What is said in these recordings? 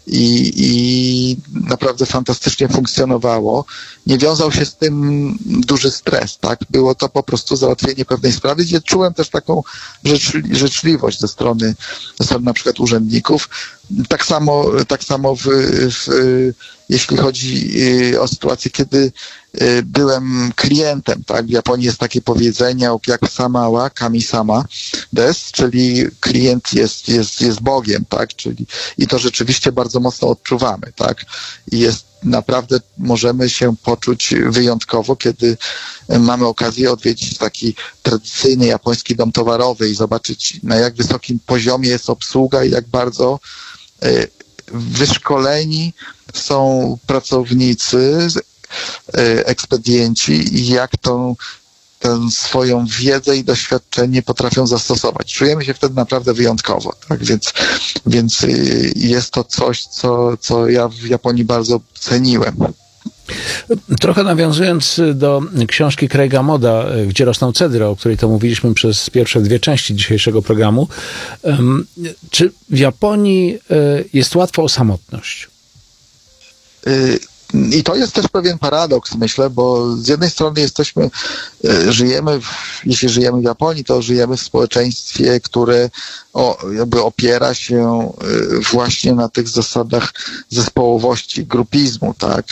i naprawdę fantastycznie funkcjonowało. Nie wiązał się z tym duży stres, tak? Było to po prostu załatwienie pewnej sprawy, gdzie czułem też taką życzliwość ze strony na przykład urzędników. Tak samo jeśli chodzi o sytuację, kiedy byłem klientem, tak? W Japonii jest takie powiedzenie jak sama, kami sama des, czyli klient jest Bogiem, tak? Czyli i to rzeczywiście bardzo mocno odczuwamy, tak? I jest naprawdę możemy się poczuć wyjątkowo, kiedy mamy okazję odwiedzić taki tradycyjny japoński dom towarowy i zobaczyć, na jak wysokim poziomie jest obsługa i jak bardzo wyszkoleni są pracownicy, ekspedienci i jak tę swoją wiedzę i doświadczenie potrafią zastosować. Czujemy się wtedy naprawdę wyjątkowo, tak? Więc jest to coś, co ja w Japonii bardzo ceniłem. Trochę nawiązując do książki Craiga Moda, Gdzie rosną cedry, o której to mówiliśmy przez pierwsze 2 części dzisiejszego programu, czy w Japonii jest łatwo o samotność? I to jest też pewien paradoks, myślę, bo z jednej strony jeśli żyjemy w Japonii, to żyjemy w społeczeństwie, które jakby opiera się właśnie na tych zasadach zespołowości, grupizmu, tak?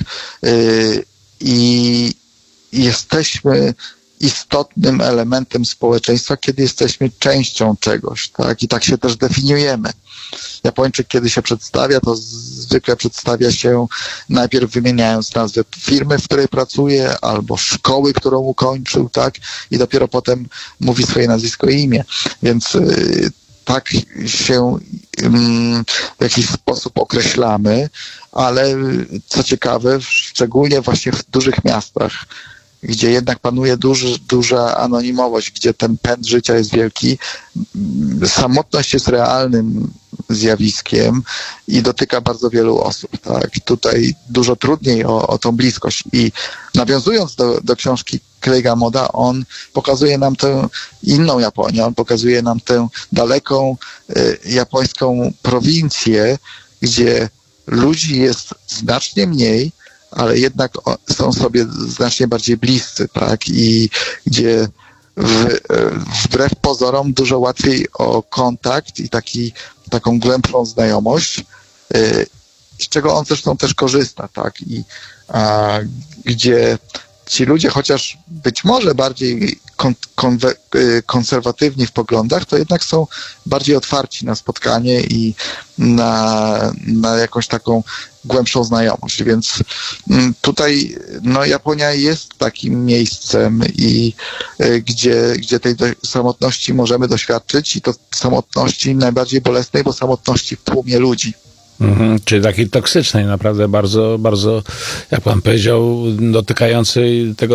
I jesteśmy istotnym elementem społeczeństwa, kiedy jesteśmy częścią czegoś, tak? I tak się też definiujemy. Japończyk, kiedy się przedstawia, to zwykle przedstawia się najpierw wymieniając nazwę firmy, w której pracuje, albo szkoły, którą ukończył, tak? I dopiero potem mówi swoje nazwisko i imię. Więc tak się w jakiś sposób określamy, ale co ciekawe, szczególnie właśnie w dużych miastach, gdzie jednak panuje duża anonimowość, gdzie ten pęd życia jest wielki, samotność jest realnym zjawiskiem i dotyka bardzo wielu osób. Tak? Tutaj dużo trudniej o tą bliskość. I nawiązując do książki Craiga Moda, on pokazuje nam tę inną Japonię, on pokazuje nam tę daleką japońską prowincję, gdzie ludzi jest znacznie mniej, ale jednak są sobie znacznie bardziej bliscy, tak? I gdzie wbrew pozorom dużo łatwiej o kontakt i taką głębszą znajomość, z czego on zresztą też korzysta, tak? I gdzie ci ludzie, chociaż być może bardziej konserwatywni w poglądach, to jednak są bardziej otwarci na spotkanie i na jakąś taką głębszą znajomość. Więc tutaj Japonia jest takim miejscem i gdzie tej samotności możemy doświadczyć i to samotności najbardziej bolesnej, bo samotności w tłumie ludzi. Czyli takiej toksycznej, naprawdę bardzo, bardzo, jak pan powiedział, dotykającej tego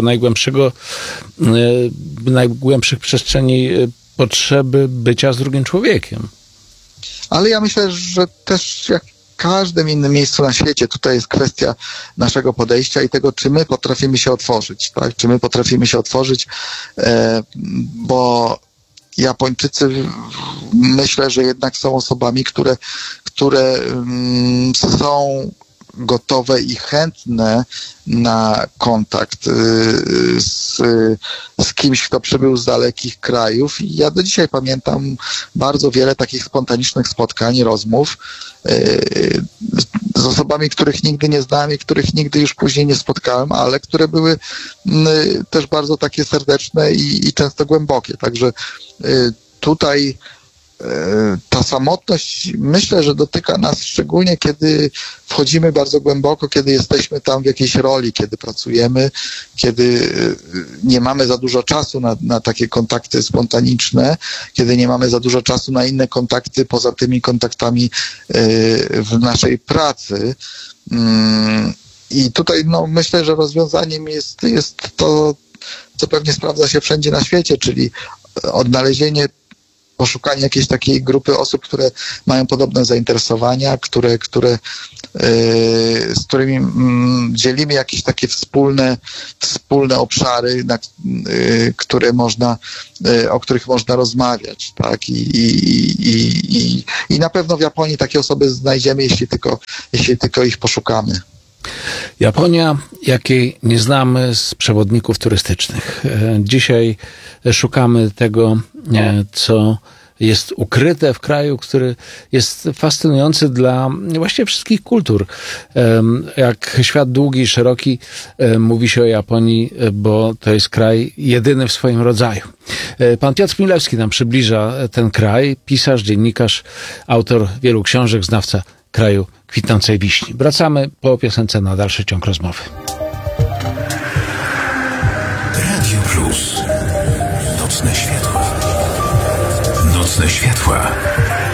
najgłębszych przestrzeni potrzeby bycia z drugim człowiekiem. Ale ja myślę, że też jak w każdym innym miejscu na świecie, tutaj jest kwestia naszego podejścia i tego, czy my potrafimy się otworzyć, tak? Czy my potrafimy się otworzyć, bo Japończycy myślę, że jednak są osobami, które są gotowe i chętne na kontakt z kimś, kto przybył z dalekich krajów. I ja do dzisiaj pamiętam bardzo wiele takich spontanicznych spotkań, rozmów z osobami, których nigdy nie znałem i których nigdy już później nie spotkałem, ale które były też bardzo takie serdeczne i często głębokie. Także tutaj ta samotność, myślę, że dotyka nas szczególnie, kiedy wchodzimy bardzo głęboko, kiedy jesteśmy tam w jakiejś roli, kiedy pracujemy, kiedy nie mamy za dużo czasu na takie kontakty spontaniczne, kiedy nie mamy za dużo czasu na inne kontakty poza tymi kontaktami w naszej pracy. I tutaj myślę, że rozwiązaniem jest to, co pewnie sprawdza się wszędzie na świecie, czyli poszukanie jakiejś takiej grupy osób, które mają podobne zainteresowania, które z którymi dzielimy jakieś takie wspólne obszary, które o których można rozmawiać, tak? I na pewno w Japonii takie osoby znajdziemy, jeśli tylko ich poszukamy. Japonia, jakiej nie znamy z przewodników turystycznych. Dzisiaj szukamy tego, co jest ukryte w kraju, który jest fascynujący dla właściwie wszystkich kultur. Jak świat długi i szeroki, mówi się o Japonii, bo to jest kraj jedyny w swoim rodzaju. Pan Piotr Milewski nam przybliża ten kraj, pisarz, dziennikarz, autor wielu książek, znawca kraju kwitnącej wiśni. Wracamy po piosence na dalszy ciąg rozmowy. Radio Plus. Nocne światła. Nocne światła.